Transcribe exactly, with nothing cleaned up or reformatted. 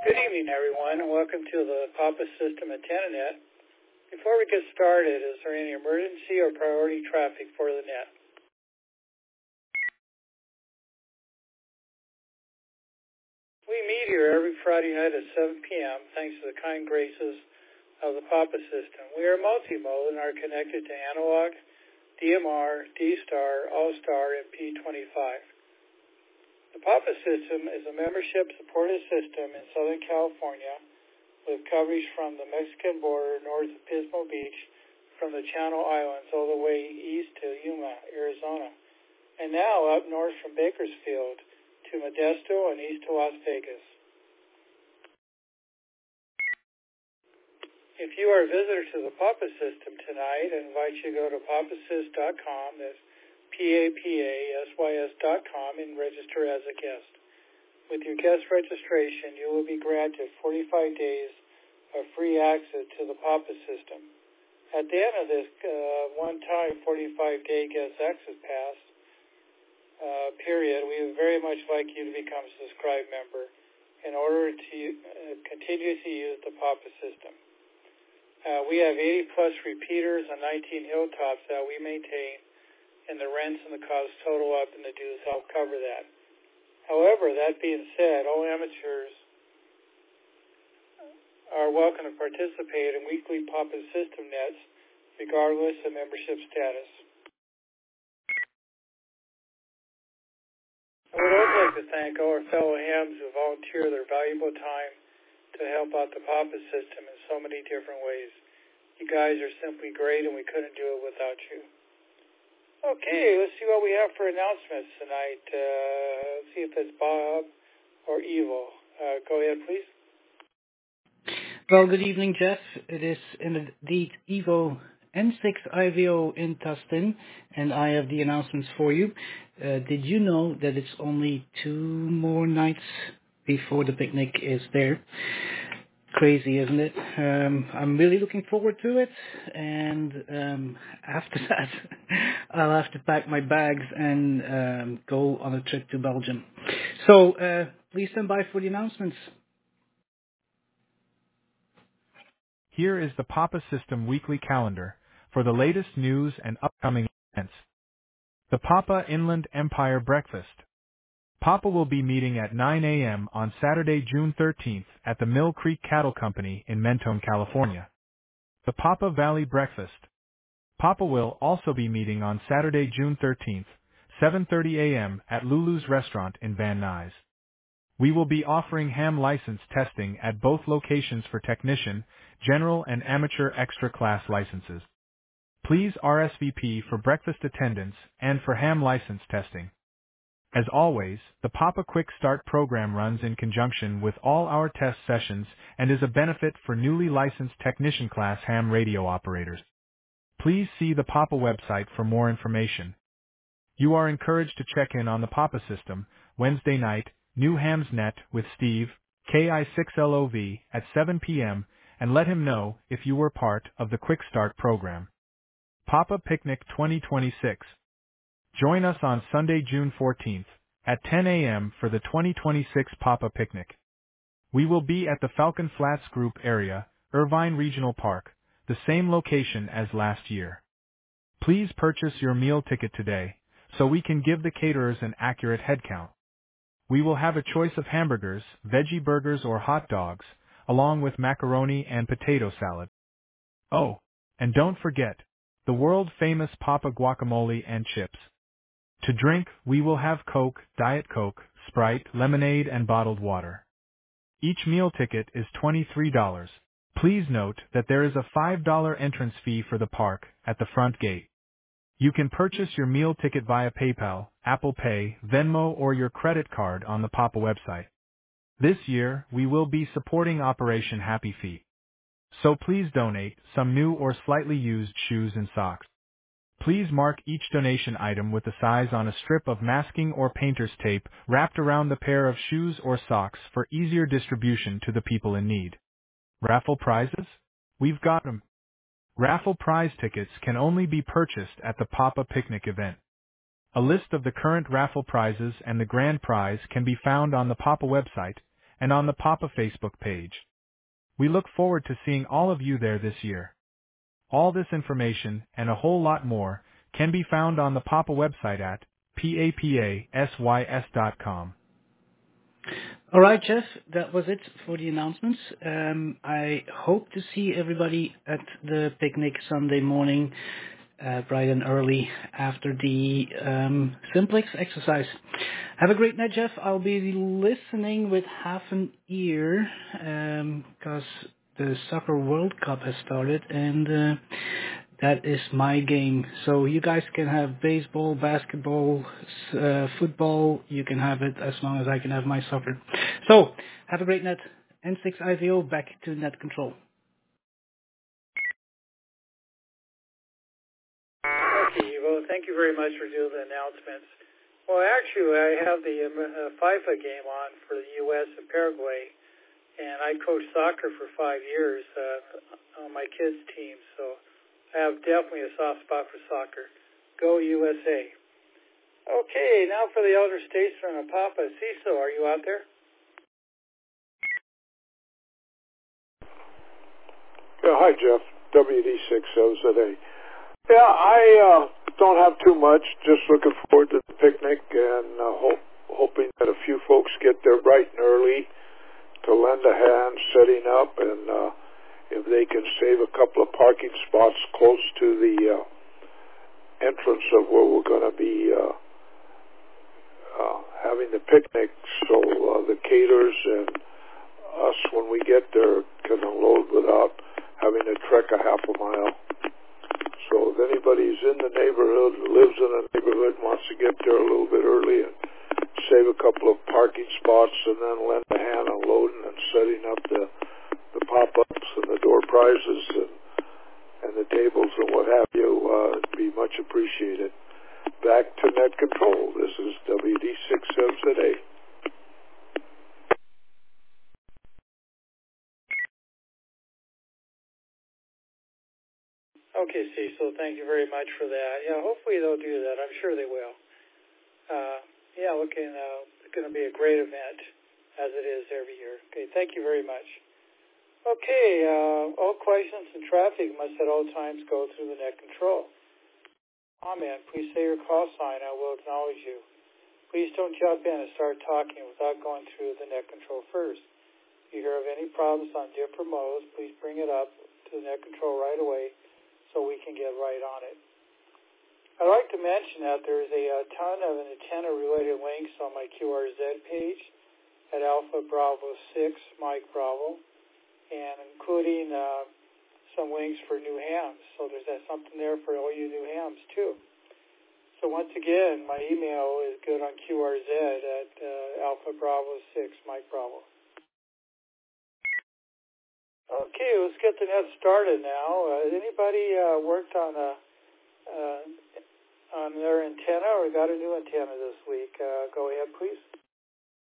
Good evening, everyone, and welcome to the Papa System Antenna Net. Before we get started, is there any emergency or priority traffic for the net? We meet here every Friday night at seven p.m. thanks to the kind graces of the Papa System. We are multi-mode and are connected to analog, D M R, D-Star, All-Star, and P twenty-five. The Papa System is a membership-supported system in Southern California with coverage from the Mexican border north of Pismo Beach, from the Channel Islands all the way east to Yuma, Arizona, and now up north from Bakersfield to Modesto and east to Las Vegas. If you are a visitor to the Papa System tonight, I invite you to go to papasys dot com, that's P A P A S Y S dot com, and register as a guest. With your guest registration, you will be granted forty-five days of free access to the Papa System. At the end of this uh, one-time forty-five day guest access pass uh, period, we would very much like you to become a subscribed member in order to uh, continue to use the Papa System. Uh, we have eighty plus repeaters on nineteen hilltops that we maintain, and the rents and the costs total up, and the dues help cover that. However, that being said, all amateurs are welcome to participate in weekly Papa System nets, regardless of membership status. I would also like to thank all our fellow hams who volunteer their valuable time to help out the Papa System in so many different ways. You guys are simply great, and we couldn't do it without you. Okay, let's see what we have for announcements tonight. Uh, let's see if it's Bob or Evo. Uh, go ahead, please. Well, good evening, Jeff. It is indeed Evo N six I V O in Tustin, and I have the announcements for you. Uh, did you know that it's only two more nights before the picnic is there? Crazy, isn't it? Um, I'm really looking forward to it, and um, after that, I'll have to pack my bags and um, go on a trip to Belgium. So uh, please stand by for the announcements. Here is the Papa System weekly calendar for the latest news and upcoming events. The Papa Inland Empire Breakfast. Papa will be meeting at nine a.m. on Saturday, June thirteenth at the Mill Creek Cattle Company in Mentone, California. The Papa Valley Breakfast. Papa will also be meeting on Saturday, June thirteenth, seven thirty a.m. at Lulu's Restaurant in Van Nuys. We will be offering ham license testing at both locations for technician, general and amateur extra class licenses. Please R S V P for breakfast attendance and for ham license testing. As always, the Papa Quick Start program runs in conjunction with all our test sessions and is a benefit for newly licensed technician class ham radio operators. Please see the Papa website for more information. You are encouraged to check in on the Papa System, Wednesday night, New Hams Net with Steve, K I six L O V, at seven p.m., and let him know if you were part of the Quick Start program. Papa Picnic twenty twenty-six. Join us on Sunday, June fourteenth, at ten a.m. for the twenty twenty-six Papa Picnic. We will be at the Falcon Flats Group area, Irvine Regional Park, the same location as last year. Please purchase your meal ticket today, so we can give the caterers an accurate head count. We will have a choice of hamburgers, veggie burgers or hot dogs, along with macaroni and potato salad. Oh, and don't forget, the world-famous Papa guacamole and chips. To drink, we will have Coke, Diet Coke, Sprite, lemonade, and bottled water. Each meal ticket is twenty-three dollars. Please note that there is a five dollars entrance fee for the park at the front gate. You can purchase your meal ticket via PayPal, Apple Pay, Venmo, or your credit card on the Papa website. This year, we will be supporting Operation Happy Feet. So please donate some new or slightly used shoes and socks. Please mark each donation item with the size on a strip of masking or painter's tape wrapped around the pair of shoes or socks for easier distribution to the people in need. Raffle prizes? We've got them. Raffle prize tickets can only be purchased at the Papa Picnic event. A list of the current raffle prizes and the grand prize can be found on the Papa website, and on the Papa Facebook page. We look forward to seeing all of you there this year. All this information, and a whole lot more, can be found on the Papa website at papasys dot com. All right, Jeff, that was it for the announcements. Um, I hope to see everybody at the picnic Sunday morning, uh, bright and early after the um, Simplex exercise. Have a great night, Jeff. I'll be listening with half an ear because um, the Soccer World Cup has started, and uh, that is my game. So you guys can have baseball, basketball, uh, football. You can have it as long as I can have my soccer. So have a great night. N six I V O back to net control. Okay, Ivo, thank you very much for doing the announcements. Well, actually, I have the uh, FIFA game on for the U S and Paraguay, and I coached soccer for five years uh, on my kids' team, so I have definitely a soft spot for soccer. Go U S A. Okay, now for the elder statesman of Papa. Cecil, are you out there? Yeah, hi, Jeff. W D six O Z A. Yeah, I uh, don't have too much. Just looking forward to the picnic and uh, hope, hoping that a few folks get there bright and early to lend a hand setting up, and uh, if they can save a couple of parking spots close to the uh, entrance of where we're going to be uh, uh, having the picnic, so uh, the caterers and us, when we get there, can unload without having to trek a half a mile. So if anybody's in the neighborhood, lives in a neighborhood, wants to get there a little bit early and save a couple of parking spots and then lend a hand unloading and setting up the, the pop-ups and the door prizes and, and the tables and what have you, uh, it'd be much appreciated. Back to net control. This is W D six O Z A. Okay, Cecil, thank you very much for that. Yeah, hopefully they'll do that. I'm sure they will. Uh, yeah, looking, uh, it's going to be a great event, as it is every year. Okay, thank you very much. Okay, uh, all questions and traffic must at all times go through the net control. Comment, please say your call sign. I will acknowledge you. Please don't jump in and start talking without going through the net control first. If you hear of any problems on different modes, please bring it up to the net control right away so we can get right on it. I'd like to mention that there's a, a ton of antenna-related links on my Q R Z page at Alpha Bravo six, Mike Bravo, and including uh, some links for new hams. So there's that something there for all you new hams, too. So once again, my email is good on Q R Z at uh, Alpha Bravo six, Mike Bravo. Okay, let's get the net started now. Uh, anybody uh, worked on a uh, on their antenna or got a new antenna this week? Uh, go ahead, please.